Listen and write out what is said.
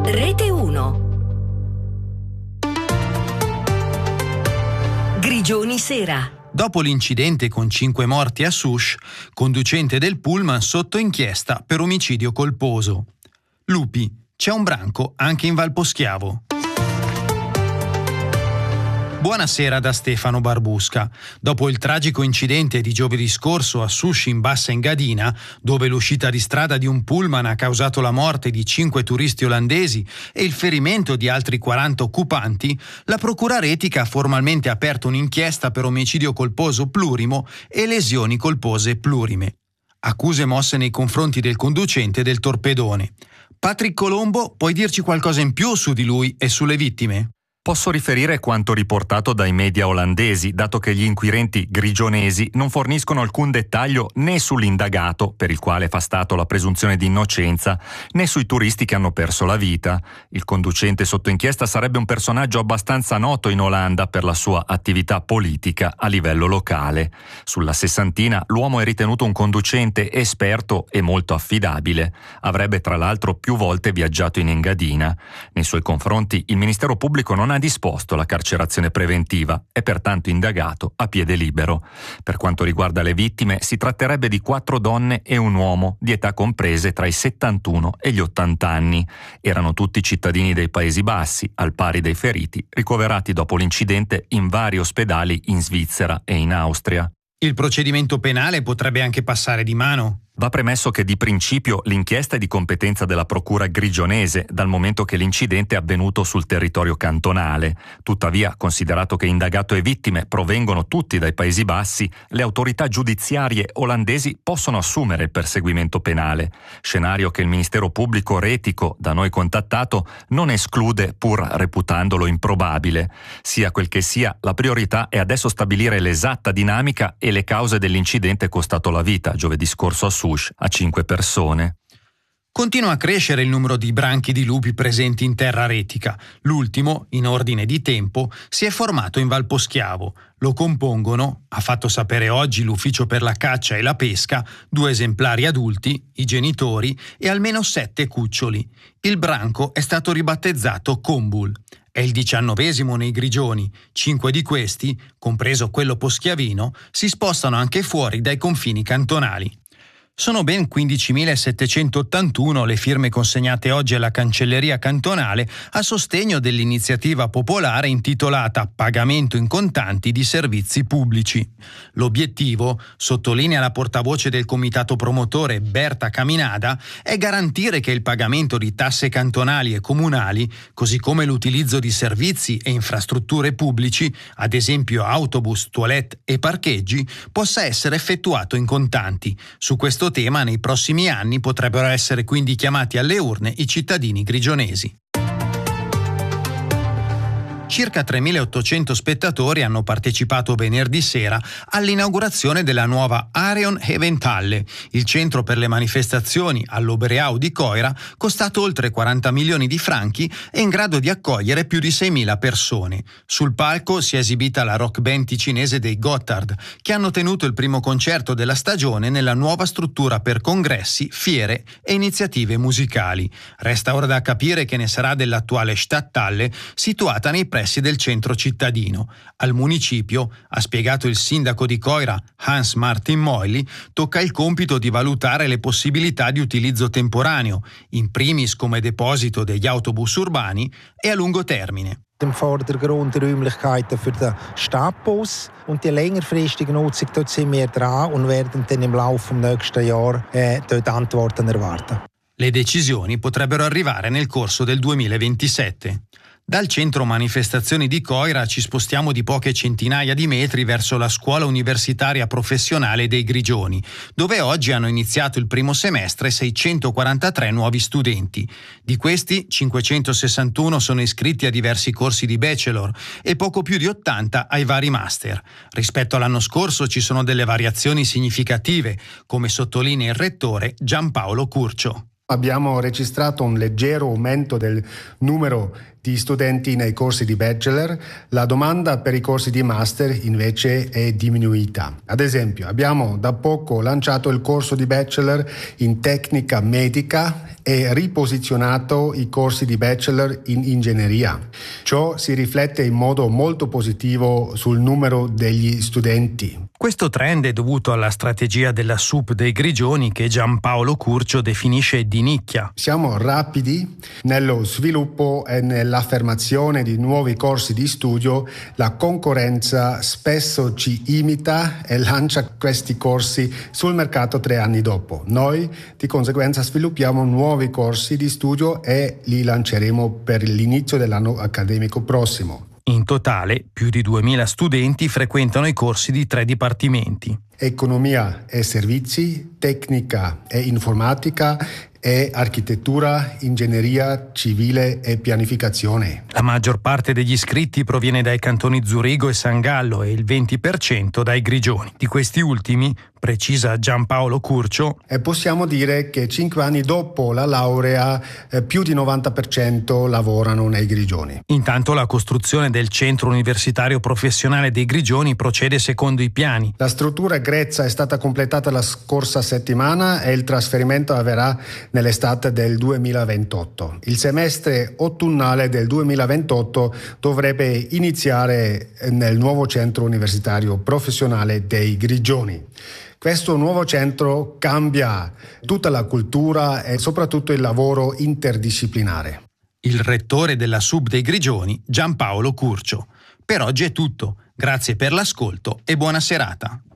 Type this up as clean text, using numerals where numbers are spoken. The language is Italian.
Rete 1. Grigioni Sera. Dopo l'incidente con 5 morti a Souche, conducente del pullman sotto inchiesta per omicidio colposo. Lupi, c'è un branco anche in Val Poschiavo. Buonasera da Stefano Barbusca. Dopo il tragico incidente di giovedì scorso a Souche in Bassa Engadina, dove l'uscita di strada di un pullman ha causato la morte di 5 turisti olandesi e il ferimento di altri 40 occupanti, la Procura Retica ha formalmente aperto un'inchiesta per omicidio colposo plurimo e lesioni colpose plurime. Accuse mosse nei confronti del conducente del torpedone. Patrick Colombo, puoi dirci qualcosa in più su di lui e sulle vittime? Posso riferire quanto riportato dai media olandesi, dato che gli inquirenti grigionesi non forniscono alcun dettaglio né sull'indagato, per il quale fa stato la presunzione di innocenza, né sui turisti che hanno perso la vita. Il conducente sotto inchiesta sarebbe un personaggio abbastanza noto in Olanda per la sua attività politica a livello locale. Sulla sessantina l'uomo è ritenuto un conducente esperto e molto affidabile. Avrebbe tra l'altro più volte viaggiato in Engadina. Nei suoi confronti il Ministero Pubblico non ha disposto la carcerazione preventiva, è pertanto indagato a piede libero. Per quanto riguarda le vittime, si tratterebbe di 4 donne e un uomo di età comprese tra i 71 e gli 80 anni. Erano tutti cittadini dei Paesi Bassi, al pari dei feriti, ricoverati dopo l'incidente in vari ospedali in Svizzera e in Austria. Il procedimento penale potrebbe anche passare di mano. Va premesso che di principio l'inchiesta è di competenza della procura grigionese, dal momento che l'incidente è avvenuto sul territorio cantonale. Tuttavia, considerato che indagato e vittime provengono tutti dai Paesi Bassi, le autorità giudiziarie olandesi possono assumere il perseguimento penale, scenario che il Ministero Pubblico Retico, da noi contattato, non esclude pur reputandolo improbabile. Sia quel che sia, la priorità è adesso stabilire l'esatta dinamica e le cause dell'incidente costato la vita giovedì scorso a Souche a 5 persone. Continua a crescere il numero di branchi di lupi presenti in terra retica. L'ultimo, in ordine di tempo, si è formato in Val Poschiavo. Lo compongono, ha fatto sapere oggi l'Ufficio per la caccia e la pesca, 2 esemplari adulti, i genitori, e almeno 7 cuccioli. Il branco è stato ribattezzato Combul. È il 19° nei Grigioni. 5 di questi, compreso quello poschiavino, si spostano anche fuori dai confini cantonali. Sono ben 15.781 le firme consegnate oggi alla Cancelleria cantonale a sostegno dell'iniziativa popolare intitolata Pagamento in contanti di servizi pubblici. L'obiettivo, sottolinea la portavoce del comitato promotore Berta Caminada, è garantire che il pagamento di tasse cantonali e comunali, così come l'utilizzo di servizi e infrastrutture pubblici, ad esempio autobus, toilette e parcheggi, possa essere effettuato in contanti. Su questo tema nei prossimi anni potrebbero essere quindi chiamati alle urne i cittadini grigionesi. Circa 3.800 spettatori hanno partecipato venerdì sera all'inaugurazione della nuova Arion Eventhalle, il centro per le manifestazioni all'Obereau di Coira, costato oltre 40 milioni di franchi e in grado di accogliere più di 6.000 persone. Sul palco si è esibita la rock band ticinese dei Gotthard, che hanno tenuto il primo concerto della stagione nella nuova struttura per congressi, fiere e iniziative musicali. Resta ora da capire che ne sarà dell'attuale Stadthalle, situata nei pressi del centro cittadino. Al municipio, ha spiegato il sindaco di Coira, Hans Martin Moily, tocca il compito di valutare le possibilità di utilizzo temporaneo, in primis come deposito degli autobus urbani e a lungo termine. Im Vordergrund Räumlichkeiten für den Stadtbus und die längerfristige Nutzung, dort sind wir dran und werden dann im Laufe des nächsten Jahres dort Antworten erwarten. Le decisioni potrebbero arrivare nel corso del 2027. Dal centro manifestazioni di Coira ci spostiamo di poche centinaia di metri verso la scuola universitaria professionale dei Grigioni, dove oggi hanno iniziato il primo semestre 643 nuovi studenti. Di questi 561 sono iscritti a diversi corsi di bachelor e poco più di 80 ai vari master. Rispetto all'anno scorso ci sono delle variazioni significative, come sottolinea il rettore Giampaolo Curcio. Abbiamo registrato un leggero aumento del numero di studenti nei corsi di bachelor, la domanda per i corsi di master invece è diminuita. Ad esempio, abbiamo da poco lanciato il corso di bachelor in tecnica medica e riposizionato i corsi di bachelor in ingegneria. Ciò si riflette in modo molto positivo sul numero degli studenti. Questo trend è dovuto alla strategia della SUP dei Grigioni che Giampaolo Curcio definisce di nicchia. Siamo rapidi nello sviluppo e nell'affermazione di nuovi corsi di studio. La concorrenza spesso ci imita e lancia questi corsi sul mercato 3 anni dopo. Noi di conseguenza sviluppiamo nuovi corsi di studio e li lanceremo per l'inizio dell'anno accademico prossimo. In totale, più di 2000 studenti frequentano i corsi di 3 dipartimenti. Economia e servizi, tecnica e informatica e architettura, ingegneria civile e pianificazione. La maggior parte degli iscritti proviene dai cantoni Zurigo e San Gallo e il 20% dai Grigioni. Di questi ultimi, precisa Giampaolo Curcio, e possiamo dire che 5 anni dopo la laurea più di 90% lavorano nei Grigioni. Intanto la costruzione del centro universitario professionale dei Grigioni procede secondo i piani. La struttura grezza è stata completata la scorsa settimana e il trasferimento avverrà nell'estate del 2028. Il semestre autunnale del 2028 dovrebbe iniziare nel nuovo centro universitario professionale dei Grigioni. Questo nuovo centro cambia tutta la cultura e soprattutto il lavoro interdisciplinare. Il rettore della SUB dei Grigioni, Giampaolo Curcio. Per oggi è tutto. Grazie per l'ascolto e buona serata.